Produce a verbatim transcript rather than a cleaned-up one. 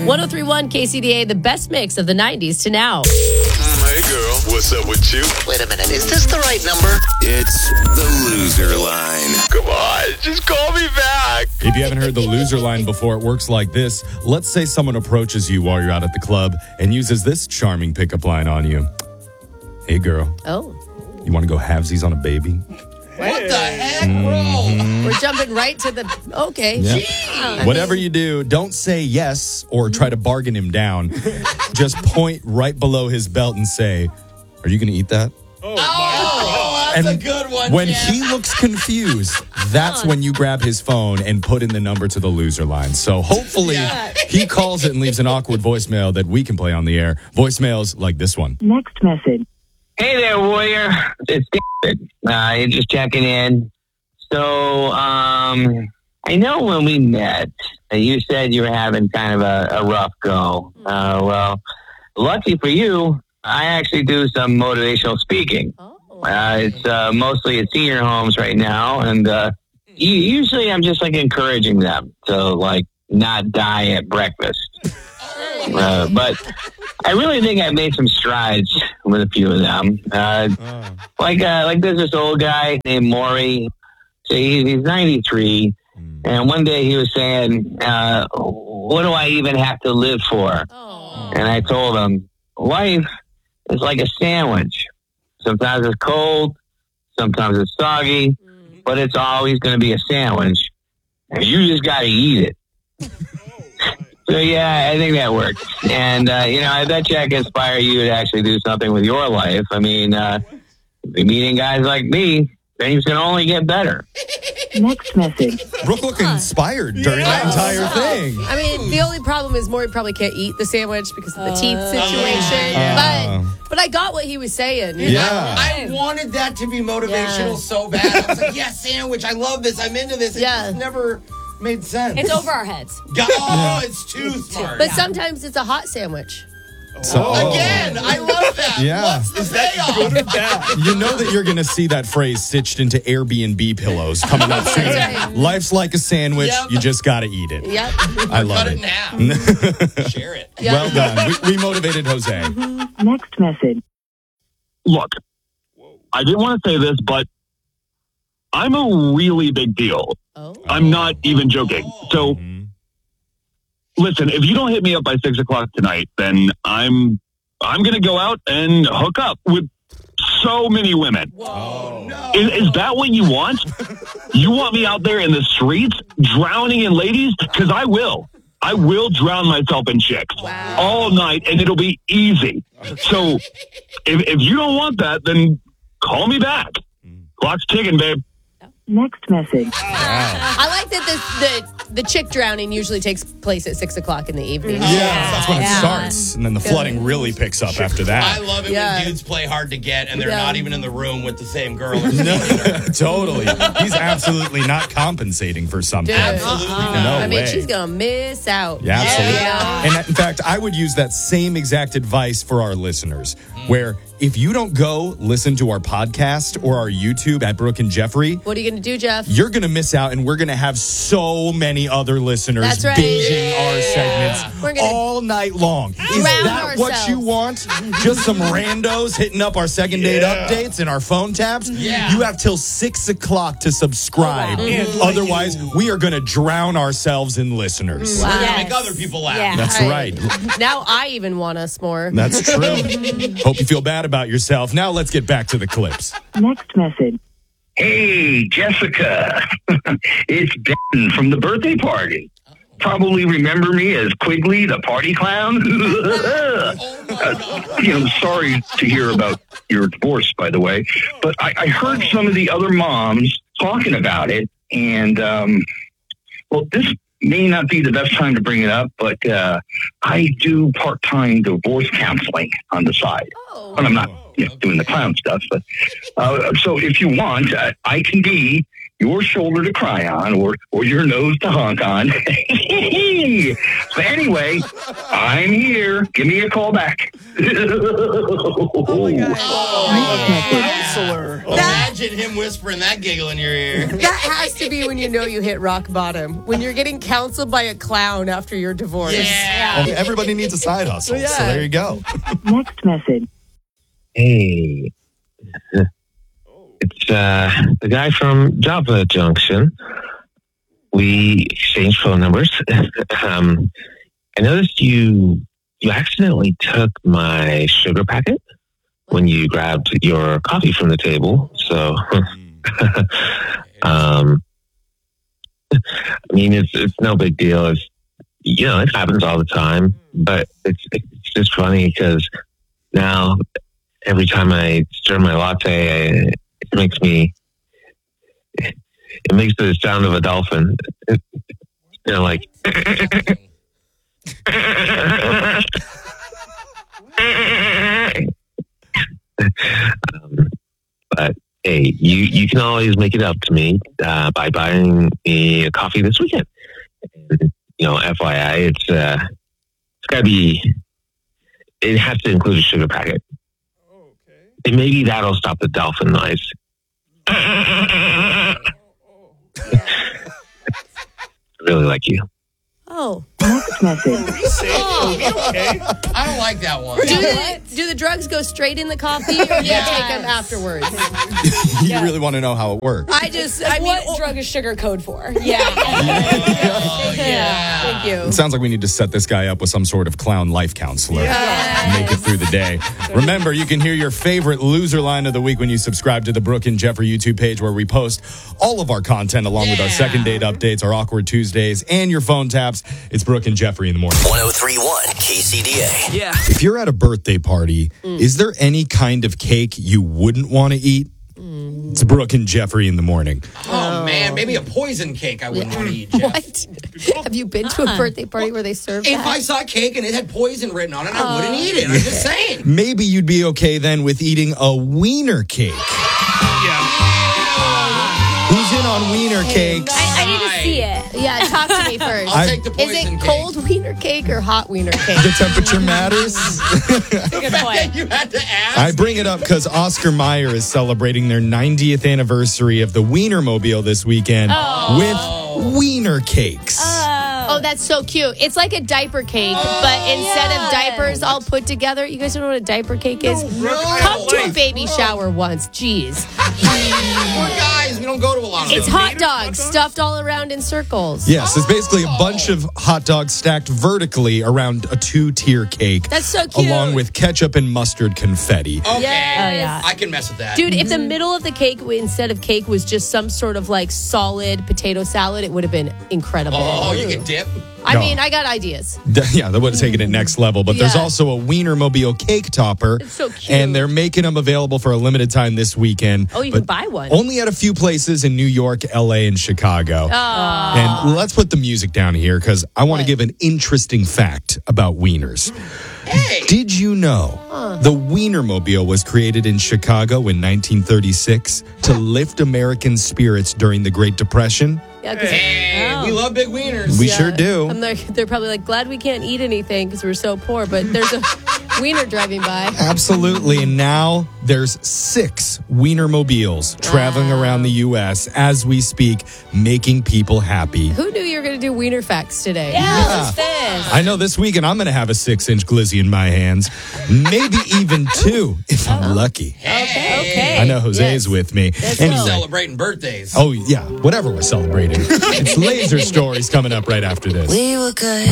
one oh three point one K C D A, the best mix of the nineties to now. Hey, girl, what's up with you? Wait a minute, is this the right number? It's the loser line. Come on, just call me back. If you haven't heard the loser line before, it works like this. Let's say someone approaches you while you're out at the club and uses this charming pickup line on you. Hey, girl, Oh, you want to go halvesies on a baby? What the heck, bro? we're jumping right to the, okay. Yeah. Whatever you do, don't say yes or try to bargain him down. Just point right below his belt and say, are you going to eat that? Oh, that's And a good one, When Jeff. he looks confused, that's when you grab his phone and put in the number to the loser line. So hopefully Yeah. he calls it and leaves an awkward voicemail that we can play on the air. Voicemails like this one. Next message. Hey there, Warrior. It's David. Uh, you're just checking in. So, um, I know when we met, uh, you said you were having kind of a, a rough go. Uh, well, lucky for you, I actually do some motivational speaking. Oh. Uh, it's uh, mostly at senior homes right now, and uh, u- usually I'm just like encouraging them to like not die at breakfast. Uh, but I really think I've made some strides with a few of them. Uh, Oh. like uh, like there's this old guy named Maury. So he, he's ninety-three, and one day he was saying, uh, "What do I even have to live for?" Oh. And I told him, "Life is like a sandwich. Sometimes it's cold, sometimes it's soggy, but it's always going to be a sandwich. And you just got to eat it." So, yeah, I think that worked. And, uh, you know, I bet you I can inspire you to actually do something with your life. I mean, uh, meeting guys like me, things can only get better. Next message. Brooke looked inspired during that entire thing. I mean, the only problem is Maury probably can't eat the sandwich because of the teeth situation. Uh. but but I got what he was saying. Yeah. I wanted that to be motivational Yeah. so bad. I was like, yeah, sandwich. I love this. I'm into this. It Yeah. just never made sense. It's over our heads. God, oh, it's too smart. But sometimes it's a hot sandwich. So, Again, I love that. Yeah. What's the payoff? you know that you're going to see that phrase stitched into Airbnb pillows coming up soon. Right. Life's like a sandwich. Yep. You just got to eat it. Yep. I love Cut it. it in half. Share it. Yep. Well done. We, we motivated Jose. Next message. Look, I didn't want to say this, but I'm a really big deal. Oh. I'm not even joking. So, Mhm. listen, if you don't hit me up by six o'clock tonight, then I'm I'm gonna go out and hook up with so many women. Whoa, no. Is, is that what you want? You want me out there in the streets drowning in ladies? Because I will. I will drown myself in chicks all night, and it'll be easy. So, if if you don't want that, then call me back. Clock's ticking, babe. Next message. I like that the, the the chick drowning usually takes place at six o'clock in the evening. Yeah, that's when it Yeah. starts. And then the flooding really picks up after I that. love it Yeah. when dudes play hard to get and they're Yeah. not even in the room with the same girl. Or something. Totally. He's absolutely not compensating for something. Absolutely not. No I mean, way. she's going to miss out. Yeah, absolutely. Yeah. And in fact, I would use that same exact advice for our listeners, where if you don't go listen to our podcast or our YouTube at Brooke and Jeffrey, What are you going to do, Jeff? you're going to miss out, and we're going to have so many other listeners That's right. binging our segments We're gonna all night long. Is drown that what ourselves. you want? Just some randos hitting up our second date updates and our phone taps? Yeah. You have till six o'clock to subscribe. Oh, Otherwise, we are going to drown ourselves in listeners. We're gonna Yes. make other people laugh. Yeah. That's All right. Now I even want us more. That's true. Hope you feel bad about yourself. Now let's get back to the clips. Next message. Hey, Jessica. It's Ben from the birthday party. Probably remember me as Quigley, the party clown. Oh my Uh, God. you know, sorry to hear about your divorce, by the way. But I, I heard some of the other moms talking about it. And, um, well, this may not be the best time to bring it up, but uh, I do part-time divorce counseling on the side. Oh. But I'm not you know, doing the clown stuff. But uh, so if you want, I, I can be your shoulder to cry on or, or your nose to honk on. So anyway, I'm here. Give me a call back. Oh, my God. Counselor. Imagine him whispering that giggle in your ear. That has to be when you know you hit rock bottom. When you're getting counseled by a clown after your divorce. Yeah. Well, everybody needs a side hustle, Yeah. so there you go. Next message. Hey, it's uh, the guy from Java Junction. We exchanged phone numbers. um, I noticed you you accidentally took my sugar packet when you grabbed your coffee from the table. So, um, I mean, it's it's no big deal. It's, you know, it happens all the time. But it's it's just funny because now every time I stir my latte, I, it makes me, it makes the sound of a dolphin. It, you know, like. um, but hey, you, you can always make it up to me uh, by buying me a coffee this weekend. And, you know, F Y I, it's, uh, it's got to be, it has to include a sugar packet. And maybe that'll stop the dolphin noise. I really like you. Oh. Next message. Okay. I don't like that one. Do the, do the drugs go straight in the coffee or do you Yes. take them afterwards? You really want to know how it works. I just, I mean, What drug is sugar code for? yeah. Oh, yeah. Thank you. It sounds like we need to set this guy up with some sort of clown life counselor and make it through the day. Remember, you can hear your favorite loser line of the week when you subscribe to the Brooke and Jeffrey YouTube page where we post all of our content along with our Yeah. second date updates, our awkward Tuesdays, and your phone taps. It's Brooke and Jeffrey in the morning. one oh three point one K C D A. Yeah. If you're at a birthday party, is there any kind of cake you wouldn't want to eat? It's Brooke and Jeffrey in the morning. Oh, man. Maybe a poison cake I wouldn't want to eat, Jeff. What? Have you been to a birthday party where they serve If that? I saw a cake and it had poison written on it, I wouldn't eat it. I'm just saying. Maybe you'd be okay then with eating a wiener cake. Who's in on wiener cakes? I, I need to see it. Yeah, talk to me first. I'll take the Is poison it cake. cold wiener cake or hot wiener cake? The temperature matters. Good point. You had to ask. I bring it up because Oscar Mayer is celebrating their ninetieth anniversary of the Wienermobile this weekend with wiener cakes. Oh, that's so cute. It's like a diaper cake, but instead of diapers all put together, you guys don't know what a diaper cake is? Come to a baby shower once. Jeez. We're guys. We don't go to a lot of It's them. hot dogs stuffed all around in circles. Yes, it's basically a bunch of hot dogs stacked vertically around a two-tier cake. That's so cute. Along with ketchup and mustard confetti. Okay. Yes. I can mess with that. Dude, if the middle of the cake instead of cake was just some sort of like solid potato salad, it would have been incredible. Oh, you can dip. I No. mean, I got ideas. Yeah, that would have taken it next level. But there's Yeah. also a Wienermobile cake topper. It's so cute. And they're making them available for a limited time this weekend. Oh, you but can buy one. Only at a few places in New York, L A, and Chicago. And let's put the music down here because I want to What? give an interesting fact about wieners. Hey. Did you know the Wienermobile was created in Chicago in nineteen thirty-six to lift American spirits during the Great Depression? Yeah, 'cause- Hey, Oh. we love big wieners. We Yeah. sure do. I'm like, they're probably like, glad we can't eat anything because we're so poor, but there's a wiener driving by. Absolutely. And now there's six Wienermobiles traveling around the U S as we speak, making people happy. Who knew you were going to do wiener facts today? Yeah, what's this? I know this weekend I'm going to have a six-inch glizzy in my hands, maybe even two if I'm lucky. Okay. I know Jose's Yes. with me. Let's Anyway. go. Celebrating birthdays. Oh, yeah, whatever we're celebrating. It's Laser Stories coming up right after this. We were good.